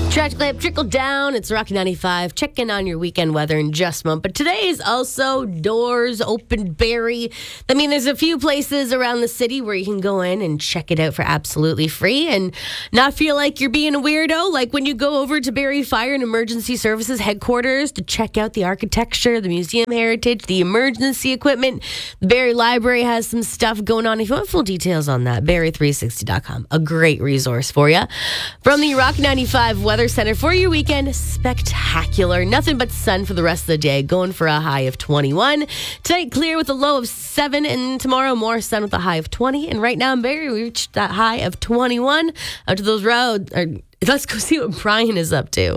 Track clip, trickle down. It's Rocky 95. Check in on your weekend weather in just a moment. But today is also Doors Open Barrie. I mean, there's a few places around the city where you can go in and check it out for absolutely free and not feel like you're being a weirdo. Like when you go over to Barrie Fire and Emergency Services headquarters to check out the architecture, the museum heritage, the emergency equipment. The Barrie Library has some stuff going on. If you want full details on that, barrie360.com. A great resource for you. From the Rocky 95 Weather Center for your weekend, spectacular. Nothing but sun for the rest of the day, going for a high of 21. Tonight, clear with a low of 7, and tomorrow, more sun with a high of 20. And right now in Barrie, we reached that high of 21. Out to those roads. Let's go see what Brian is up to.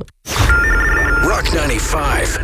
Rock 95.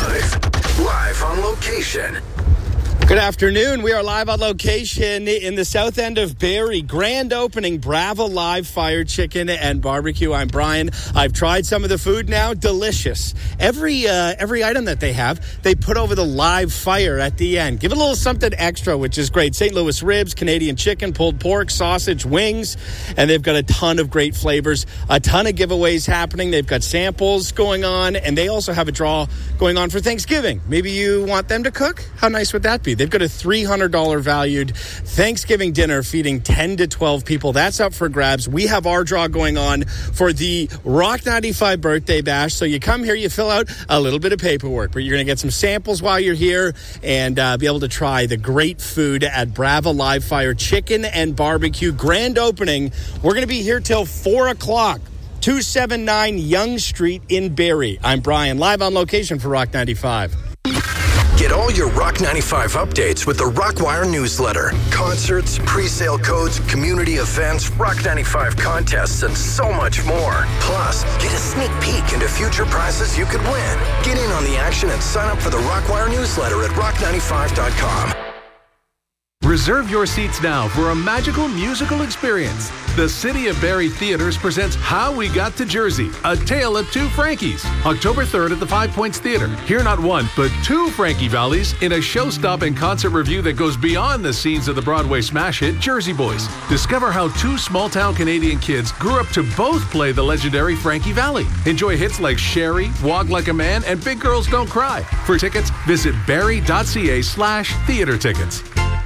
Live on location. Good afternoon. We are live on location in the south end of Barrie. Grand opening, Brava Live Fire Chicken and Barbecue. I'm Brian. I've tried some of the food now. Delicious. Every item that they have, they put over the live fire at the end. Give it a little something extra, which is great. St. Louis ribs, Canadian chicken, pulled pork, sausage, wings, and they've got a ton of great flavors. A ton of giveaways happening. They've got samples going on, and they also have a draw going on for Thanksgiving. Maybe you want them to cook? How nice would that be? They've got a $300 valued Thanksgiving dinner feeding 10 to 12 people. That's up for grabs. We have our draw going on for the Rock 95 birthday bash. So you come here, you fill out a little bit of paperwork, but you're going to get some samples while you're here and be able to try the great food at Brava Live Fire Chicken and Barbecue. Grand opening. We're going to be here till 4 o'clock. 279 Yonge Street in Barrie. I'm Brian, live on location for Rock 95. Get all your Rock 95 updates with the Rockwire newsletter. Concerts, pre-sale codes, community events, Rock 95 contests, and so much more. Plus, get a sneak peek into future prizes you could win. Get in on the action and sign up for the Rockwire newsletter at rock95.com. Reserve your seats now for a magical musical experience. The City of Barrie Theaters presents How We Got to Jersey, A Tale of Two Frankies. October 3rd at the Five Points Theater. Hear not one, but two Frankie Valleys in a show-stopping concert review that goes beyond the scenes of the Broadway smash hit Jersey Boys. Discover how two small-town Canadian kids grew up to both play the legendary Frankie Valli. Enjoy hits like Sherry, Walk Like a Man, and Big Girls Don't Cry. For tickets, visit barrie.ca/theater tickets.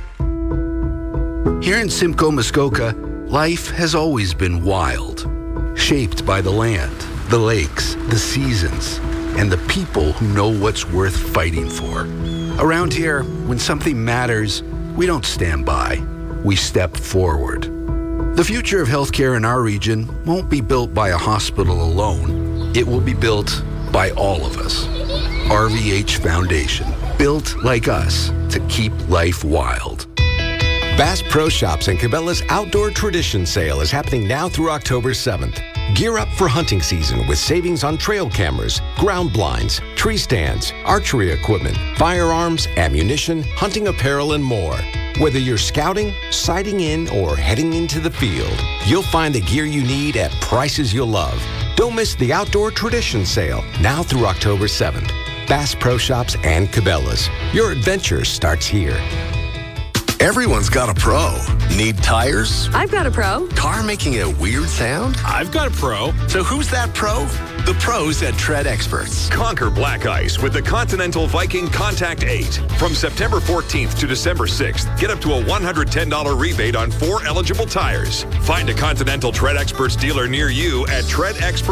Here in Simcoe, Muskoka, life has always been wild, shaped by the land, the lakes, the seasons, and the people who know what's worth fighting for. Around here, when something matters, we don't stand by, we step forward. The future of healthcare in our region won't be built by a hospital alone. It will be built by all of us. RVH Foundation, built like us to keep life wild. Bass Pro Shops and Cabela's Outdoor Tradition Sale is happening now through October 7th. Gear up for hunting season with savings on trail cameras, ground blinds, tree stands, archery equipment, firearms, ammunition, hunting apparel, and more. Whether you're scouting, sighting in, or heading into the field, you'll find the gear you need at prices you'll love. Don't miss the Outdoor Tradition Sale now through October 7th. Bass Pro Shops and Cabela's. Your adventure starts here. Everyone's got a pro. Need tires? I've got a pro. Car making a weird sound? I've got a pro. So who's that pro? The pros at Tread Experts. Conquer black ice with the Continental Viking Contact 8. From September 14th to December 6th, get up to a $110 rebate on 4 eligible tires. Find a Continental Tread Experts dealer near you at Tread Experts.